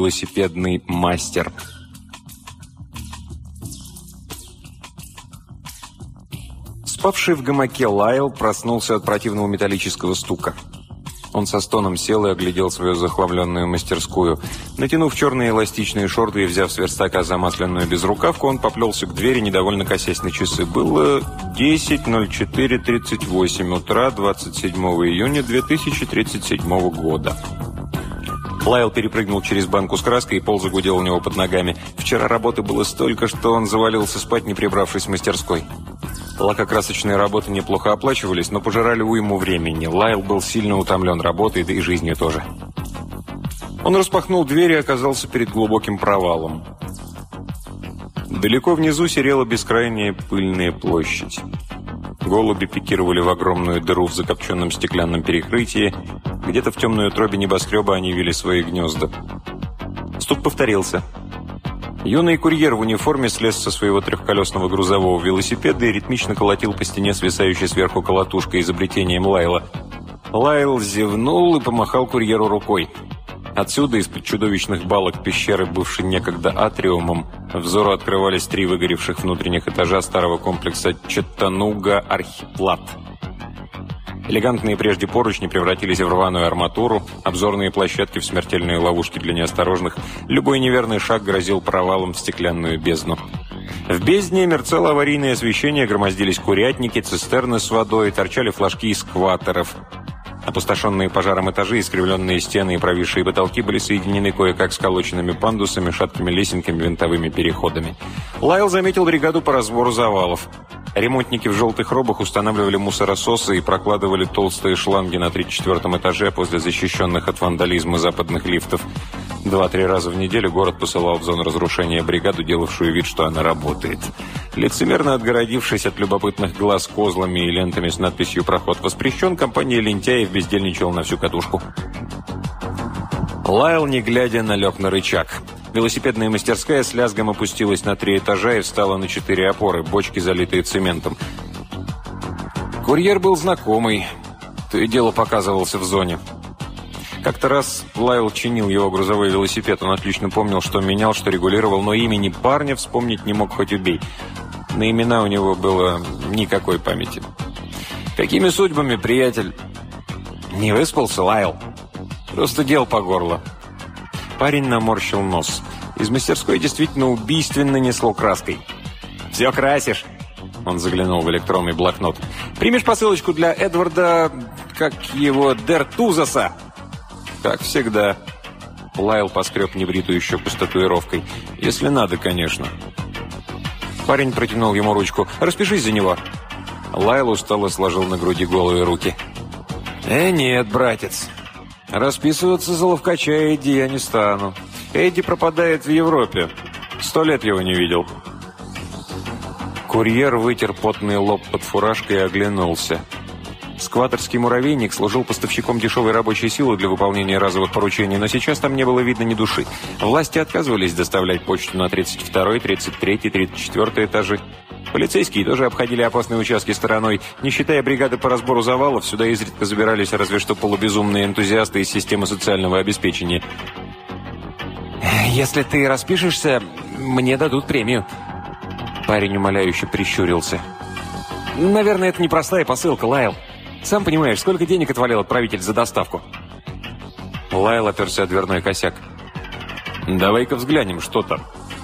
велосипедный мастер. Спавший в гамаке Лайл проснулся от противного металлического стука. Он со стоном сел и оглядел свою захламленную мастерскую. Натянув черные эластичные шорты и взяв с верстака замасленную безрукавку, он поплелся к двери, недовольно косясь на часы. Было 10:04:38 утра 27 июня 2037 года. Лайл перепрыгнул через банку с краской, и пол загудел у него под ногами. Вчера работы было столько, что он завалился спать, не прибравшись в мастерской. Лакокрасочные работы неплохо оплачивались, но пожирали уйму времени. Лайл был сильно утомлен работой, да и жизнью тоже. Он распахнул дверь и оказался перед глубоким провалом. Далеко внизу серела бескрайняя пыльная площадь. Голуби пикировали в огромную дыру в закопченном стеклянном перекрытии. Где-то в темной утробе небоскреба они вели свои гнезда. Стук повторился. Юный курьер в униформе слез со своего трехколесного грузового велосипеда и ритмично колотил по стене свисающей сверху колотушкой изобретением Лайла. Лайл зевнул и помахал курьеру рукой. Отсюда, из-под чудовищных балок пещеры, бывшей некогда атриумом, взору открывались 3 выгоревших внутренних этажа старого комплекса Чаттануга-Архиплат. Элегантные прежде поручни превратились в рваную арматуру, обзорные площадки в смертельные ловушки для неосторожных. Любой неверный шаг грозил провалом в стеклянную бездну. В бездне мерцало аварийное освещение, громоздились курятники, цистерны с водой, торчали флажки эскваторов. Опустошенные пожаром этажи, искривленные стены и провисшие потолки были соединены кое-как сколоченными пандусами, шаткими лесенками, винтовыми переходами. Лайл заметил бригаду по разбору завалов. Ремонтники в желтых робах устанавливали мусорососы и прокладывали толстые шланги на 3-4 этаже после защищенных от вандализма западных лифтов. 2-3 раза в неделю город посылал в зону разрушения бригаду, делавшую вид, что она работает. Лицемерно отгородившись от любопытных глаз козлами и лентами с надписью «Проход воспрещен», компания лентяев бездельничала на всю катушку. Лайл, не глядя, налег на рычаг. Велосипедная мастерская с лязгом опустилась на 3 этажа и встала на 4 опоры, бочки, залитые цементом. Курьер был знакомый, то и дело показывался в зоне. Как-то раз Лайл чинил его грузовой велосипед. Он отлично помнил, что менял, что регулировал, но имени парня вспомнить не мог, хоть убей. На имена у него было никакой памяти. «Какими судьбами, приятель?» «Не выспался, Лайл. Просто дел по горло». Парень наморщил нос. Из мастерской действительно убийственно несло краской. «Все красишь?» Он заглянул в электронный блокнот. «Примешь посылочку для Эдварда... как его... Дертузаса?» «Как всегда». Лайл поскреб небритую щеку с татуировкой. «Если надо, конечно». Парень протянул ему ручку. «Распишись за него». Лайл устало сложил на груди голые руки. «Нет, братец. Расписываться за ловкача Эдди я не стану. Эдди пропадает в Европе. 100 лет его не видел». Курьер вытер потный лоб под фуражкой и оглянулся. Скваторский муравейник служил поставщиком дешевой рабочей силы для выполнения разовых поручений, но сейчас там не было видно ни души. Власти отказывались доставлять почту на 32-й, 33-й, 34-й этажи. Полицейские тоже обходили опасные участки стороной. Не считая бригады по разбору завалов, сюда изредка забирались разве что полубезумные энтузиасты из системы социального обеспечения. «Если ты распишешься, мне дадут премию». Парень умоляюще прищурился. «Наверное, это непростая посылка, Лайл. Сам понимаешь, сколько денег отвалил отправитель за доставку?» Лайл оперся о дверной косяк. «Давай-ка взглянем, что там».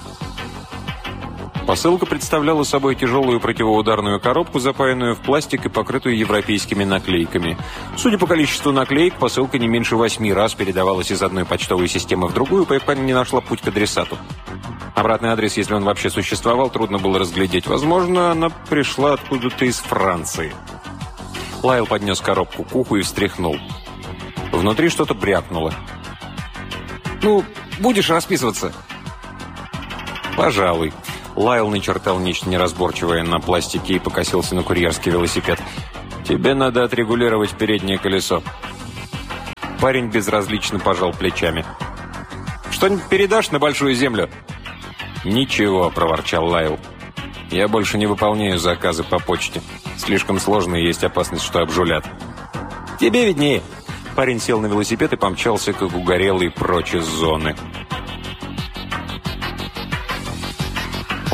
Посылка представляла собой тяжелую противоударную коробку, запаянную в пластик и покрытую европейскими наклейками. Судя по количеству наклеек, посылка не меньше 8 раз передавалась из одной почтовой системы в другую, пока не нашла путь к адресату. Обратный адрес, если он вообще существовал, трудно было разглядеть. Возможно, она пришла откуда-то из Франции. Лайл поднес коробку к уху и встряхнул. Внутри что-то брякнуло. «Ну, будешь расписываться?» «Пожалуй». Лайл начертал нечто неразборчивое на пластике и покосился на курьерский велосипед. «Тебе надо отрегулировать переднее колесо». Парень безразлично пожал плечами. «Что-нибудь передашь на Большую Землю?» «Ничего», — проворчал Лайл. «Я больше не выполняю заказы по почте. Слишком сложно и есть опасность, что обжулят». «Тебе виднее». Парень сел на велосипед и помчался, как угорелый, прочь из зоны.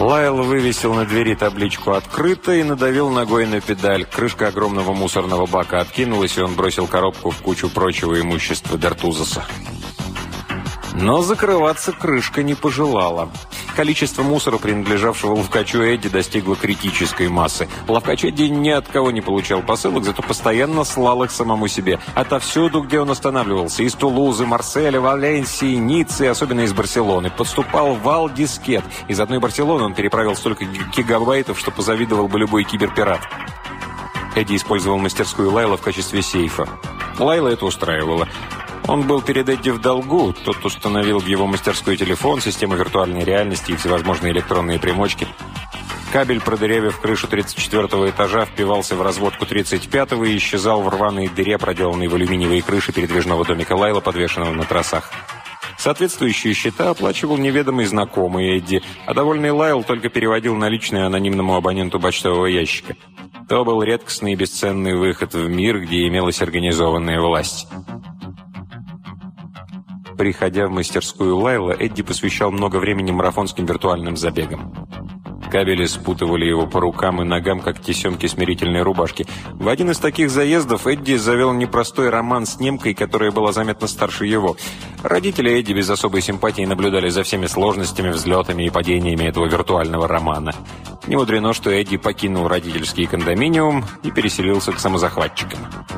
Лайл вывесил на двери табличку «Открыто» и надавил ногой на педаль. Крышка огромного мусорного бака откинулась, и он бросил коробку в кучу прочего имущества Дертузаса. Но закрываться крышка не пожелала. Количество мусора, принадлежавшего ловкачу Эдди, достигло критической массы. Ловкач Эдди ни от кого не получал посылок, зато постоянно слал их самому себе. Отовсюду, где он останавливался, из Тулузы, Марселя, Валенсии, Ниццы, особенно из Барселоны, подступал вал дискет. Из одной Барселоны он переправил столько гигабайтов, что позавидовал бы любой киберпират. Эдди использовал мастерскую Лайла в качестве сейфа. Лайла это устраивало. Он был перед Эдди в долгу. Тот установил в его мастерской телефон, систему виртуальной реальности и всевозможные электронные примочки. Кабель, продырявив крышу 34-го этажа, впивался в разводку 35-го и исчезал в рваной дыре, проделанной в алюминиевой крыше передвижного домика Лайла, подвешенного на тросах. Соответствующие счета оплачивал неведомый знакомый Эдди, а довольный Лайл только переводил наличные анонимному абоненту почтового ящика. То был редкостный и бесценный выход в мир, где имелась организованная власть. Приходя в мастерскую Лайла, Эдди посвящал много времени марафонским виртуальным забегам. Кабели спутывали его по рукам и ногам, как тесемки смирительной рубашки. В один из таких заездов Эдди завел непростой роман с немкой, которая была заметно старше его. Родители Эдди без особой симпатии наблюдали за всеми сложностями, взлетами и падениями этого виртуального романа. Не мудрено, что Эдди покинул родительский кондоминиум и переселился к самозахватчикам.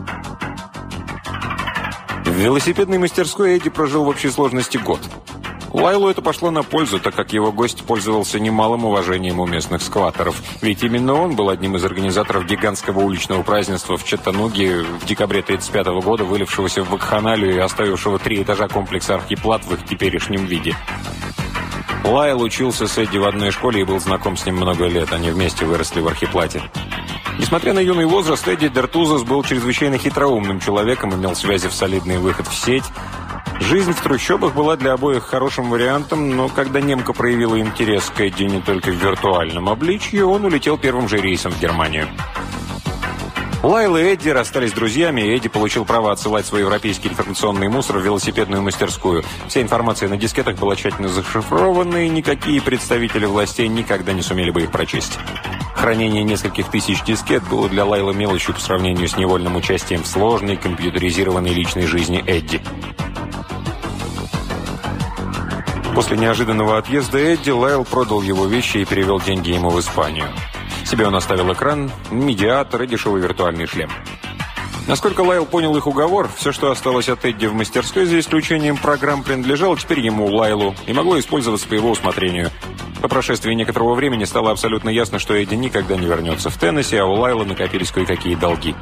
В велосипедной мастерской Эдди прожил в общей сложности год. Лайлу это пошло на пользу, так как его гость пользовался немалым уважением у местных скваттеров. Ведь именно он был одним из организаторов гигантского уличного празднества в Чаттануге в декабре 1935 года, вылившегося в вакханалию и оставившего 3 этажа комплекса «Архиплат» в их теперешнем виде. Лайл учился с Эдди в одной школе и был знаком с ним много лет. Они вместе выросли в «Архиплате». Несмотря на юный возраст, Эдди Дертузас был чрезвычайно хитроумным человеком, имел связи в солидный выход в сеть. Жизнь в трущобах была для обоих хорошим вариантом, но когда немка проявила интерес к Эдди не только в виртуальном обличье, он улетел первым же рейсом в Германию. Лайл и Эдди расстались друзьями, и Эдди получил право отсылать свой европейский информационный мусор в велосипедную мастерскую. Вся информация на дискетах была тщательно зашифрована, и никакие представители властей никогда не сумели бы их прочесть. Хранение нескольких тысяч дискет было для Лайла мелочью по сравнению с невольным участием в сложной, компьютеризированной личной жизни Эдди. После неожиданного отъезда Эдди, Лайл продал его вещи и перевел деньги ему в Испанию. Себе он оставил экран, медиатор и дешевый виртуальный шлем. Насколько Лайл понял их уговор, все, что осталось от Эдди в мастерской, за исключением программ, принадлежало теперь ему, Лайлу, и могло использоваться по его усмотрению. По прошествии некоторого времени стало абсолютно ясно, что Эдди никогда не вернется в Теннесси, а у Лайла накопились кое-какие долги.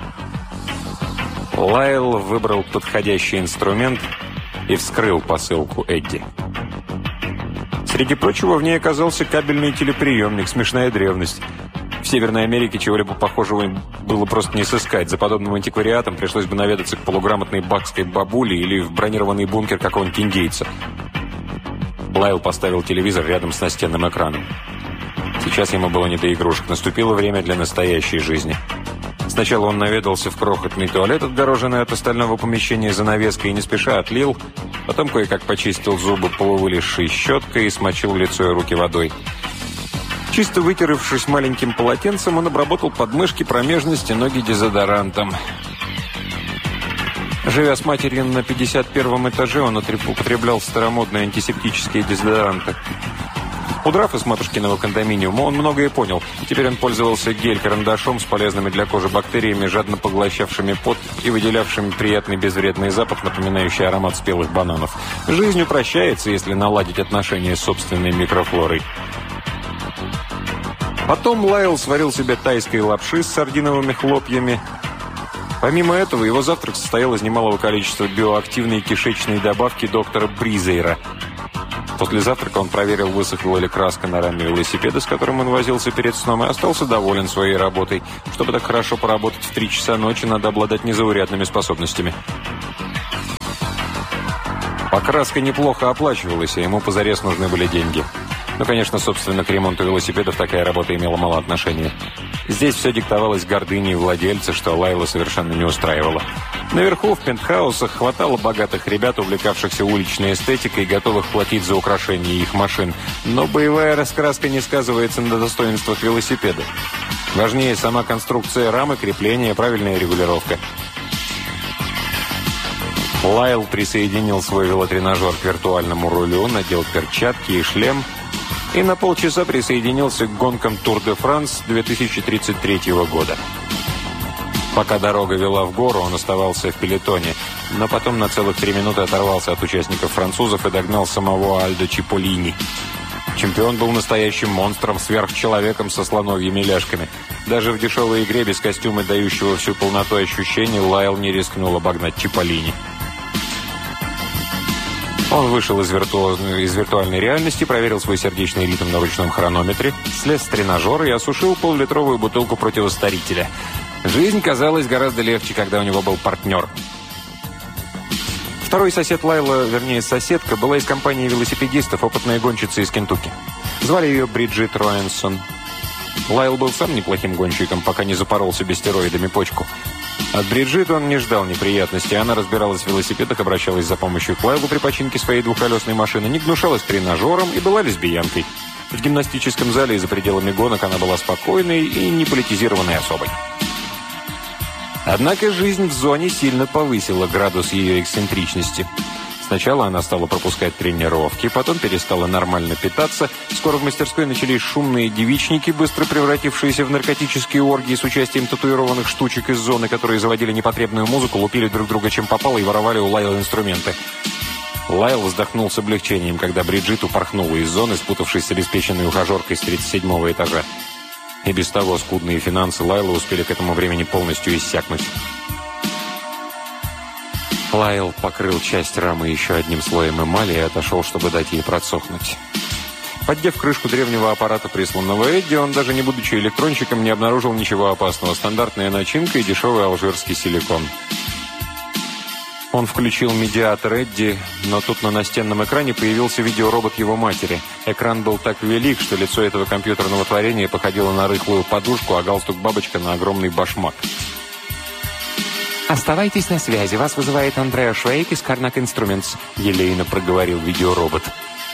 Лайл выбрал подходящий инструмент и вскрыл посылку Эдди. Среди прочего, в ней оказался кабельный телеприемник, смешная древность. В Северной Америке чего-либо похожего было просто не сыскать. За подобным антиквариатом пришлось бы наведаться к полуграмотной бакской бабуле или в бронированный бункер какого-нибудь индейца. Лайл поставил телевизор рядом с настенным экраном. Сейчас ему было не до игрушек. Наступило время для настоящей жизни. Сначала он наведался в крохотный туалет, отгороженный от остального помещения занавеской, и не спеша отлил. Потом кое-как почистил зубы полувылезшей щеткой и смочил лицо и руки водой. Чисто вытеревшись маленьким полотенцем, он обработал подмышки, промежности, ноги дезодорантом. Живя с матерью на 51-м этаже, он употреблял старомодные антисептические дезодоранты. Удрав из матушкиного кондоминиума, он многое понял. Теперь он пользовался гель-карандашом с полезными для кожи бактериями, жадно поглощавшими пот и выделявшими приятный безвредный запах, напоминающий аромат спелых бананов. Жизнь упрощается, если наладить отношения с собственной микрофлорой. Потом Лайл сварил себе тайской лапши с сардиновыми хлопьями. Помимо этого, его завтрак состоял из немалого количества биоактивной кишечной добавки доктора Бризейра. После завтрака он проверил, высохла ли краска на раме велосипеда, с которым он возился перед сном, и остался доволен своей работой. Чтобы так хорошо поработать в 3 часа ночи, надо обладать незаурядными способностями. Покраска неплохо оплачивалась, а ему позарез нужны были деньги. Ну, конечно, собственно, к ремонту велосипедов такая работа имела мало отношения. Здесь все диктовалось гордыней владельца, что Лайла совершенно не устраивало. Наверху, в пентхаусах, хватало богатых ребят, увлекавшихся уличной эстетикой и готовых платить за украшение их машин. Но боевая раскраска не сказывается на достоинствах велосипеда. Важнее сама конструкция рамы, крепление, правильная регулировка. Лайл присоединил свой велотренажер к виртуальному рулю, надел перчатки и шлем и на полчаса присоединился к гонкам Тур-де-Франс 2033 года. Пока дорога вела в гору, он оставался в пелотоне, но потом на целых 3 минуты оторвался от участников французов и догнал самого Альдо Чиполлини. Чемпион был настоящим монстром, сверхчеловеком со слоновьими ляжками. Даже в дешевой игре без костюма, дающего всю полноту ощущений, Лайл не рискнул обогнать Чиполлини. Он вышел из виртуальной реальности, проверил свой сердечный ритм на ручном хронометре, слез с тренажера и осушил пол-литровую бутылку противостарителя. Жизнь казалась гораздо легче, когда у него был партнер. Второй сосед Лайла, вернее соседка, была из компании велосипедистов, опытная гонщица из Кентукки. Звали ее Бриджит Роэнсон. Лайл был сам неплохим гонщиком, пока не запорол себе стероидами почку. От Бриджит он не ждал неприятностей. Она разбиралась в велосипедах, обращалась за помощью к Лайлу при починке своей двухколесной машины, не гнушалась тренажером и была лесбиянкой. В гимнастическом зале и за пределами гонок она была спокойной и не политизированной особой. Однако жизнь в зоне сильно повысила градус ее эксцентричности. Сначала она стала пропускать тренировки, потом перестала нормально питаться. Скоро в мастерской начались шумные девичники, быстро превратившиеся в наркотические оргии с участием татуированных штучек из зоны, которые заводили непотребную музыку, лупили друг друга чем попало и воровали у Лайла инструменты. Лайл вздохнул с облегчением, когда Бриджит упорхнула из зоны, спутавшись с обеспеченной ухажеркой с 37-го этажа. И без того скудные финансы Лайла успели к этому времени полностью иссякнуть. Лайл покрыл часть рамы еще одним слоем эмали и отошел, чтобы дать ей просохнуть. Поддев крышку древнего аппарата, присланного Эдди, он, даже не будучи электронщиком, не обнаружил ничего опасного. Стандартная начинка и дешевый алжирский силикон. Он включил медиатор Эдди, но тут на настенном экране появился видеоробот его матери. Экран был так велик, что лицо этого компьютерного творения походило на рыхлую подушку, а галстук-бабочка на огромный башмак. «Оставайтесь на связи. Вас вызывает Андреа Швейк из Карнак Инструментс», — елейно проговорил видеоробот.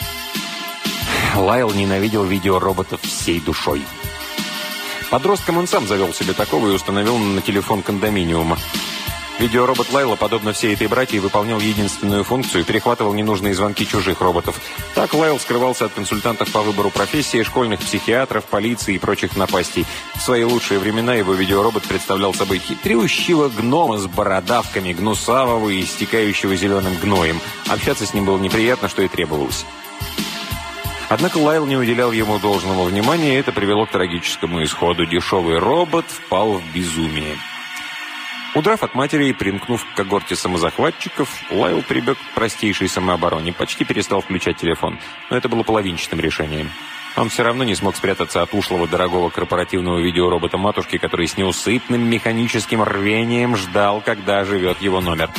Лайл ненавидел видеороботов всей душой. Подростком он сам завел себе такого и установил на телефон кондоминиума. Видеоробот Лайла, подобно всей этой братье, выполнял единственную функцию – перехватывал ненужные звонки чужих роботов. Так Лайл скрывался от консультантов по выбору профессии, школьных психиатров, полиции и прочих напастей. В свои лучшие времена его видеоробот представлял собой хитрющего гнома с бородавками, гнусавого и истекающего зеленым гноем. Общаться с ним было неприятно, что и требовалось. Однако Лайл не уделял ему должного внимания, и это привело к трагическому исходу. Дешевый робот впал в безумие. Удрав от матери и примкнув к когорте самозахватчиков, Лайл прибег к простейшей самообороне, почти перестал включать телефон. Но это было половинчатым решением. Он все равно не смог спрятаться от ушлого дорогого корпоративного видеоробота матушки, который с неусыпным механическим рвением ждал, когда оживет его номер.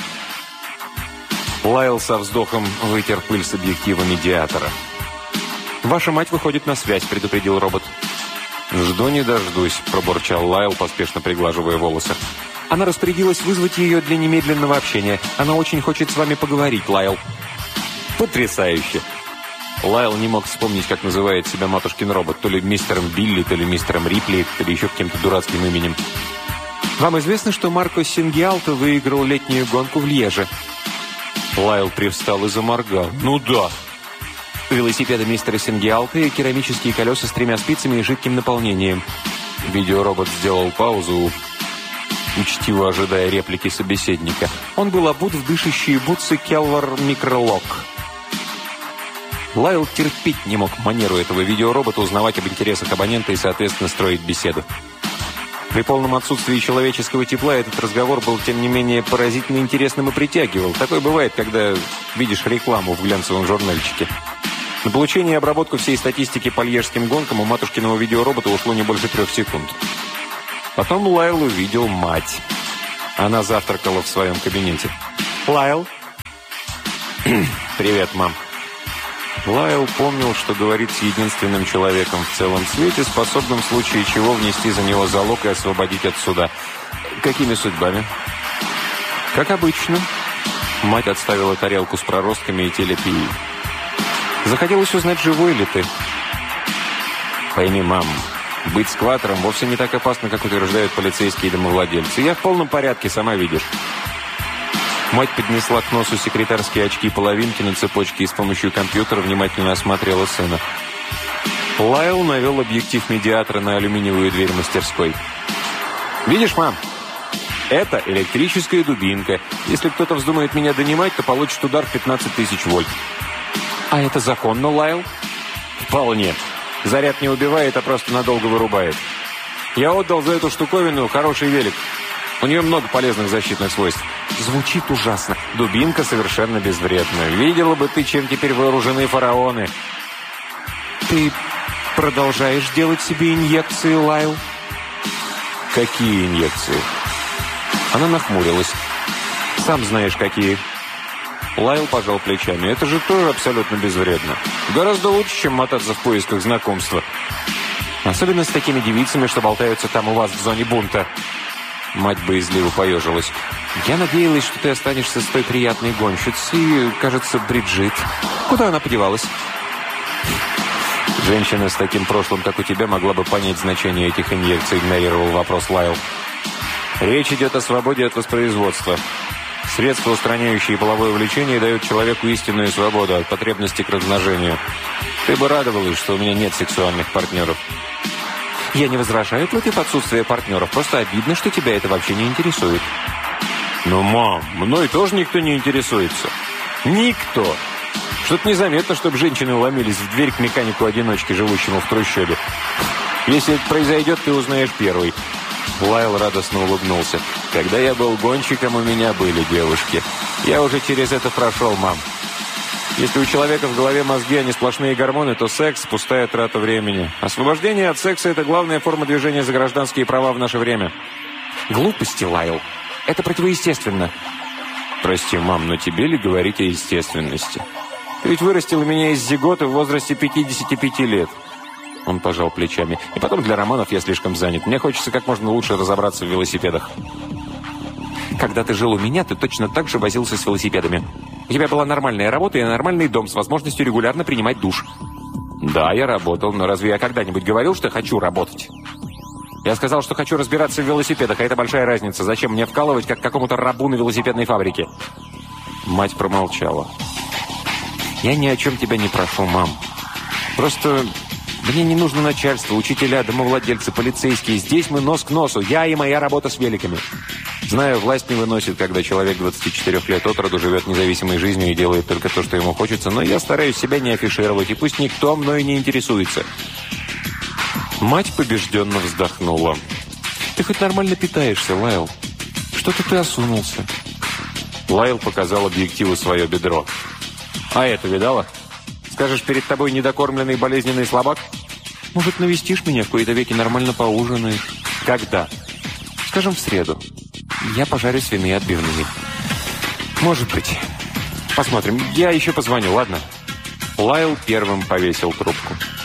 Лайл со вздохом вытер пыль с объектива медиатора. «Ваша мать выходит на связь», — предупредил робот. «Жду не дождусь», — пробурчал Лайл, поспешно приглаживая волосы. «Она распорядилась вызвать ее для немедленного общения. Она очень хочет с вами поговорить, Лайл». «Потрясающе!» Лайл не мог вспомнить, как называет себя матушкин робот. То ли мистером Билли, то ли мистером Рипли, то ли еще каким-то дурацким именем. «Вам известно, что Марко Сингиалто выиграл летнюю гонку в Льеже?» Лайл привстал и заморгал. «Ну да!» «Велосипеды мистера Сингиалто и керамические колеса с 3 спицами и жидким наполнением». Видеоробот сделал паузу, учтиво ожидая реплики собеседника. Он был обут в дышащие бутсы Келвар Микролок. Лайл терпеть не мог манеру этого видеоробота узнавать об интересах абонента и, соответственно, строить беседу. При полном отсутствии человеческого тепла этот разговор был, тем не менее, поразительно интересным и притягивал. Такое бывает, когда видишь рекламу в глянцевом журнальчике. На получение и обработку всей статистики по льежским гонкам у матушкиного видеоробота ушло не больше 3 секунд. Потом Лайл увидел мать. Она завтракала в своем кабинете. «Лайл?» «Привет, мам». Лайл помнил, что говорит с единственным человеком в целом свете, способным в случае чего внести за него залог и освободить от суда. «Какими судьбами?» «Как обычно». Мать отставила тарелку с проростками и телепией. «Захотелось узнать, живой ли ты?» «Пойми, мам, быть скватором вовсе не так опасно, как утверждают полицейские домовладельцы. Я в полном порядке, сама видишь». Мать поднесла к носу секретарские очки-половинки на цепочке и с помощью компьютера внимательно осмотрела сына. Лайл навел объектив медиатора на алюминиевую дверь мастерской. «Видишь, мам? Это электрическая дубинка. Если кто-то вздумает меня донимать, то получит удар в 15 тысяч вольт». «А это законно, Лайл?» «Вполне. Заряд не убивает, а просто надолго вырубает. Я отдал за эту штуковину хороший велик. У нее много полезных защитных свойств». «Звучит ужасно. Дубинка совершенно безвредна. Видела бы ты, чем теперь вооружены фараоны». «Ты продолжаешь делать себе инъекции, Лайл?» «Какие инъекции?» Она нахмурилась. «Сам знаешь, какие». Лайл пожал плечами. «Это же тоже абсолютно безвредно. Гораздо лучше, чем мотаться в поисках знакомства. Особенно с такими девицами, что болтаются там у вас в зоне бунта». Мать боязливо поежилась. «Я надеялась, что ты останешься с той приятной гонщицей, кажется, Бриджит. Куда она подевалась?» «Женщина с таким прошлым, как у тебя, могла бы понять значение этих инъекций», игнорировал вопрос Лайл. «Речь идет о свободе от воспроизводства. Средства, устраняющие половое влечение, дают человеку истинную свободу от потребности к размножению. Ты бы радовалась, что у меня нет сексуальных партнеров». «Я не возражаю против отсутствия партнеров. Просто обидно, что тебя это вообще не интересует». «Ну, мам, мной тоже никто не интересуется. Никто. Что-то незаметно, чтобы женщины ломились в дверь к механику-одиночке, живущему в трущобе. Если это произойдет, ты узнаешь первый». Лайл радостно улыбнулся. «Когда я был гонщиком, у меня были девушки. Я уже через это прошел, мам. Если у человека в голове мозги, а не сплошные гормоны, то секс – пустая трата времени. Освобождение от секса – это главная форма движения за гражданские права в наше время». «Глупости, Лайл. Это противоестественно». «Прости, мам, но тебе ли говорить о естественности? Ты ведь вырастила меня из зиготы в возрасте 55 лет». Он пожал плечами. «И потом для романов я слишком занят. Мне хочется как можно лучше разобраться в велосипедах». «Когда ты жил у меня, ты точно так же возился с велосипедами. У тебя была нормальная работа и нормальный дом с возможностью регулярно принимать душ». «Да, я работал, но разве я когда-нибудь говорил, что хочу работать?» «Я сказал, что хочу разбираться в велосипедах, а это большая разница. Зачем мне вкалывать, как какому-то рабу на велосипедной фабрике?» Мать промолчала. «Я ни о чем тебя не прошу, мам. Просто мне не нужно начальство, учителя, домовладельцы, полицейские. Здесь мы нос к носу. Я и моя работа с великами. Знаю, власть не выносит, когда человек 24 лет от роду живет независимой жизнью и делает только то, что ему хочется, но я стараюсь себя не афишировать, и пусть никто мною не интересуется». Мать побежденно вздохнула. «Ты хоть нормально питаешься, Лайл? Что-то ты осунулся». Лайл показал объективу свое бедро. «А это видала? Скажешь, перед тобой недокормленный болезненный слабак? Может, навестишь меня, в кои-то веки нормально поужинаешь?» «Когда?» «Скажем, в среду. Я пожарю свиные отбивные». «Может быть. Посмотрим. Я еще позвоню, ладно?» Лайл первым повесил трубку.